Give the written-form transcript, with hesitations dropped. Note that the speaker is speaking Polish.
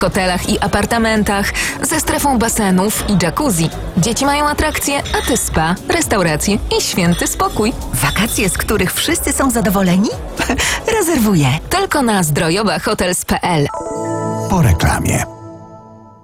hotelach i apartamentach, ze strefą basenów i jacuzzi. Dzieci mają atrakcje, a ty spa, restauracje i święty spokój. Wakacje, z których wszyscy są zadowoleni? Rezerwuję. Tylko na zdrojobahotels.pl. Po reklamie.